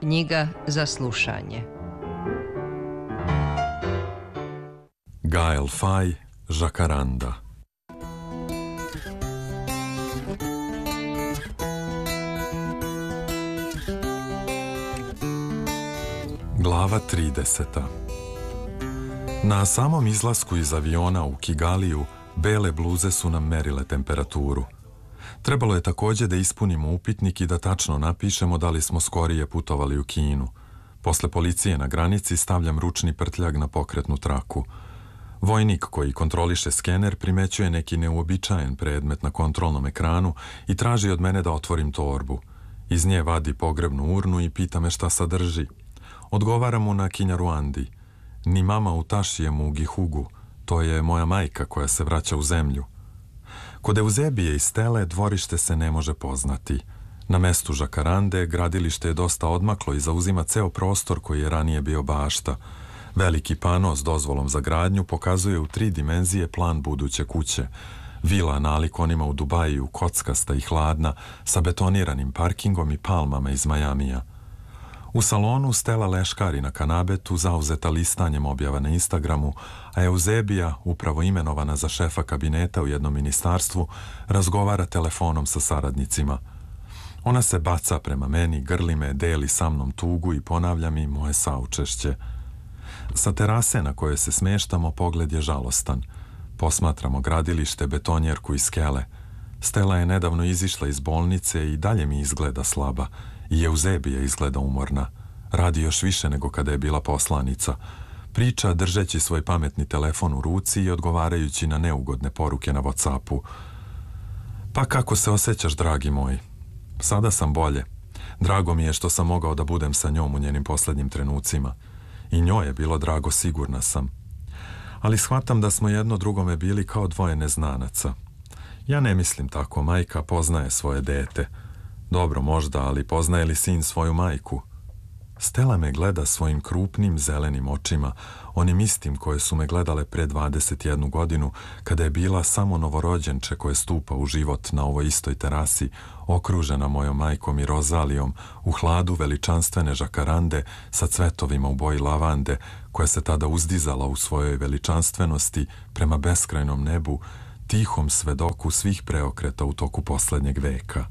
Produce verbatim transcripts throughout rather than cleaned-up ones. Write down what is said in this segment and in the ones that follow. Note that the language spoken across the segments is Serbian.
Knjiga za slušanje. Gael Fay, Žakaranda. Glava trideseta. Na samom izlasku iz aviona u Kigaliju bele bluze su nam merile temperaturu. Trebalo je također da ispunimo upitnik i da tačno napišemo da li smo skorije putovali u Kinu. Posle policije na granici stavljam ručni prtljag na pokretnu traku. Vojnik koji kontroliše skener primećuje neki neuobičajen predmet na kontrolnom ekranu i traži od mene da otvorim torbu. Iz nje vadi pogrebnu urnu i pita me šta sadrži. Odgovaram mu na Kinjaruandi. Ni mama u Tašijem u Gihugu, to je moja majka koja se vraća u zemlju. Kod Eusebije i Stele dvorište se ne može poznati. Na mestu Žakarande gradilište je dosta odmaklo i zauzima ceo prostor koji je ranije bio bašta. Veliki pano s dozvolom za gradnju pokazuje u tri dimenzije plan buduće kuće. Vila nalik onima u Dubaju, kockasta i hladna, sa betoniranim parkingom i palmama iz Majamija. U salonu Stela leškari na kanabetu, zauzeta listanjem objava na Instagramu, a Eusebija, upravo imenovana za šefa kabineta u jednom ministarstvu, razgovara telefonom sa saradnicima. Ona se baca prema meni, grli me, deli sa mnom tugu i ponavlja mi moje saučešće. Sa terase na kojoj se smeštamo pogled je žalostan. Posmatramo gradilište, betonjerku i skele. Stela je nedavno izišla iz bolnice i dalje mi izgleda slaba. I Eusebija izgleda umorna. Radi još više nego kada je bila poslanica. Priča držeći svoj pametni telefon u ruci i odgovarajući na neugodne poruke na WhatsAppu. Pa kako se osjećaš, dragi moj? Sada sam bolje. Drago mi je što sam mogao da budem sa njom u njenim posljednjim trenucima. I njoj je bilo drago, sigurna sam. Ali shvatam da smo jedno drugome bili kao dvoje neznanaca. Ja ne mislim tako, majka poznaje svoje dete. Dobro, možda, ali poznaje li sin svoju majku? Stela me gleda svojim krupnim zelenim očima, onim istim koje su me gledale pre dvadeset jednu godinu, kada je bila samo novorođenče koje stupa u život na ovoj istoj terasi, okružena mojom majkom i Rozalijom, u hladu veličanstvene Žakarande sa cvetovima u boji lavande, koja se tada uzdizala u svojoj veličanstvenosti prema beskrajnom nebu, tihom svedoku svih preokreta u toku poslednjeg veka.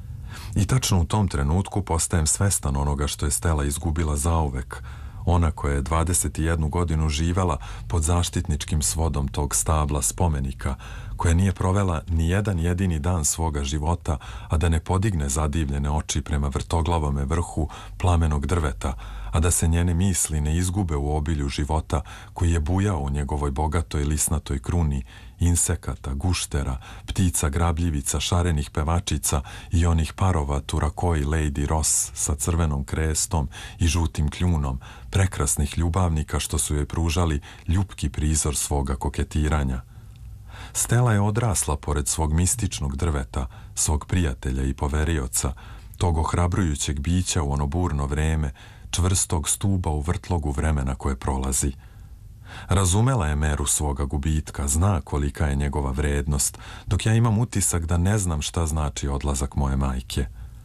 I tačno u tom trenutku postajem svestan onoga što je Stela izgubila zauvek, ona koja je dvadeset jednu godinu živela pod zaštitničkim svodom tog stabla spomenika, koja nije provela ni jedan jedini dan svoga života, a da ne podigne zadivljene oči prema vrtoglavome vrhu plamenog drveta, a da se njene misli ne izgube u obilju života koji je bujao u njegovoj bogatoj lisnatoj kruni, insekata, guštera, ptica grabljivica, šarenih pevačica i onih parova Turakoi Lady Ross sa crvenom krestom i žutim kljunom, prekrasnih ljubavnika što su joj pružali ljupki prizor svoga koketiranja. Stela je odrasla pored svog mističnog drveta, svog prijatelja i poverioca, tog ohrabrujućeg bića u ono burno vreme, čvrstog stuba u vrtlogu vremena koje prolazi. Razumela je meru svoga gubitka, zna kolika je njegova vrednost, dok ja imam utisak da ne znam šta znači odlazak moje majke.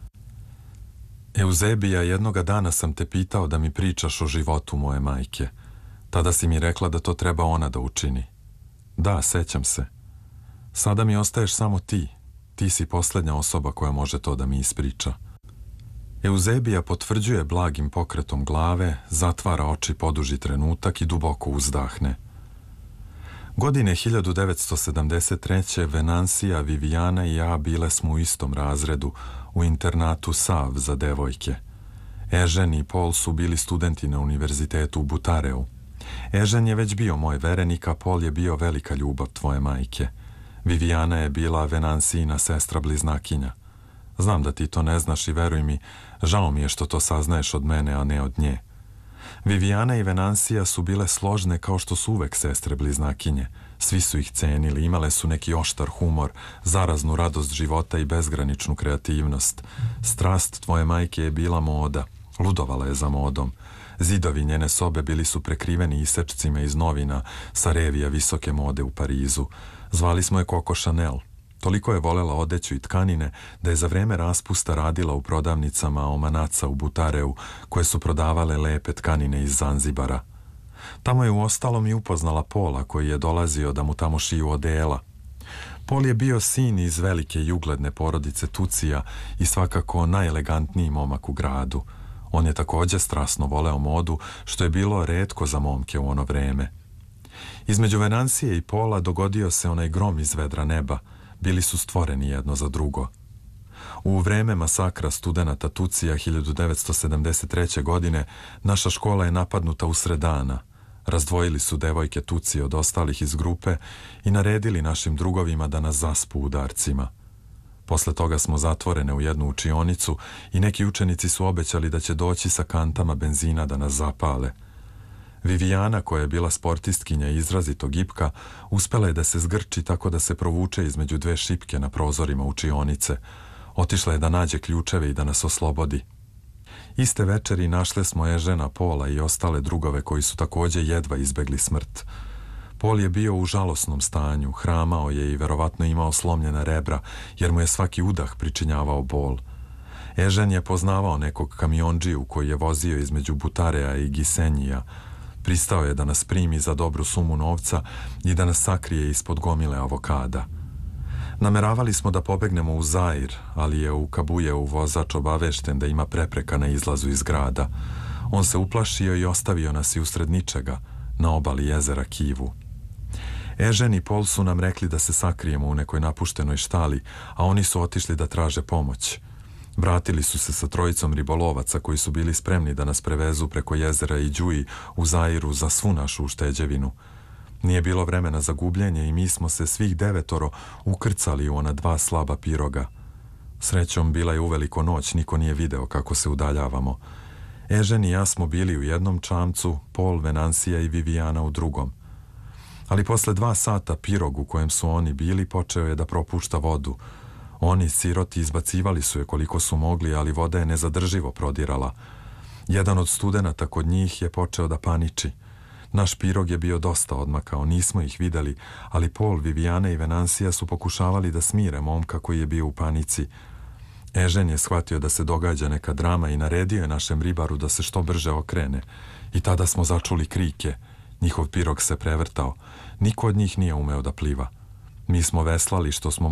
Eusebija, jednoga dana sam te pitao da mi pričaš o životu moje majke. Tada si mi rekla da to treba ona da učini. Da, sećam se. Sada mi ostaješ samo ti. Ti si posljednja osoba koja može to da mi ispriča. Eusebija potvrđuje blagim pokretom glave, zatvara oči poduži trenutak i duboko uzdahne. Godine hiljadu devetsto sedamdeset treće. Venansija, Vivijana i ja bile smo u istom razredu, u internatu Sav za devojke. Ežen i Pol su bili studenti na univerzitetu u Butareu. Ežen je već bio moj verenik, a Pol je bio velika ljubav tvoje majke. Vivijana je bila Venansijina sestra bliznakinja. Znam da ti to ne znaš i veruj mi, žao mi je što to saznaješ od mene, a ne od nje. Vivijana i Venansija su bile složne kao što su uvek sestre bliznakinje. Svi su ih cenili, imale su neki oštar humor, zaraznu radost života i bezgraničnu kreativnost. Strast tvoje majke je bila moda, ludovala je za modom. Zidovi njene sobe bili su prekriveni isečcima iz novina sa revija visoke mode u Parizu. Zvali smo je Coco Chanel. Toliko je volela odeću i tkanine da je za vreme raspusta radila u prodavnicama omanaca u Butareu koje su prodavale lepe tkanine iz Zanzibara. Tamo je uostalom i upoznala Pola koji je dolazio da mu tamo šiju odela. Pol je bio sin iz velike i ugledne porodice Tucija i svakako najelegantniji momak u gradu. On je također strasno voleo modu, što je bilo retko za momke u ono vreme. Između Venancije i Pola dogodio se onaj grom iz vedra neba. Bili su stvoreni jedno za drugo. U vreme masakra studenata Tucija hiljadu devetsto sedamdeset treće. godine naša škola je napadnuta usred dana. Razdvojili su devojke Tucije od ostalih iz grupe i naredili našim drugovima da nas zaspu udarcima. Posle toga smo zatvorene u jednu učionicu i neki učenici su obećali da će doći sa kantama benzina da nas zapale. Vivijana, koja je bila sportistkinja i izrazito gipka, uspela je da se zgrči tako da se provuče između dve šipke na prozorima učionice. Otišla je da nađe ključeve i da nas oslobodi. Iste večeri našle smo Ežena, Pola i ostale drugove koji su također jedva izbegli smrt. Pol je bio u žalosnom stanju, hramao je i verovatno imao slomljena rebra, jer mu je svaki udah pričinjavao bol. Ežen je poznavao nekog kamiondžiju koji je vozio između Butarea i Gisenjija. Pristao je da nas primi za dobru sumu novca i da nas sakrije ispod gomile avokada. Nameravali smo da pobegnemo u Zair, ali je u Kabujeu vozač obavešten da ima prepreka na izlazu iz grada. On se uplašio i ostavio nas i usred ničega, na obali jezera Kivu. Ežen i Pol su nam rekli da se sakrijemo u nekoj napuštenoj štali, a oni su otišli da traže pomoć. Vratili su se sa trojicom ribolovaca koji su bili spremni da nas prevezu preko jezera Iđuji u Zairu za svu našu ušteđevinu. Nije bilo vremena za gubljenje i mi smo se svih devetoro ukrcali u ona dva slaba piroga. Srećom, bila je uveliko noć, niko nije video kako se udaljavamo. Ežen i ja smo bili u jednom čamcu, Pol, Venansija i Vivijana u drugom. Ali posle dva sata pirog u kojem su oni bili počeo je da propušta vodu. Oni, siroti, izbacivali su je koliko su mogli, ali voda je nezadrživo prodirala. Jedan od studenata kod njih je počeo da paniči. Naš pirog je bio dosta odmakao, nismo ih videli, ali Pol, Vivijana i Venansija su pokušavali da smire momka koji je bio u panici. Ežen je shvatio da se događa neka drama i naredio je našem ribaru da se što brže okrene. I tada smo začuli krike. Njihov pirog se prevrtao. Niko od njih nije umeo da pliva. Mi smo veslali što smo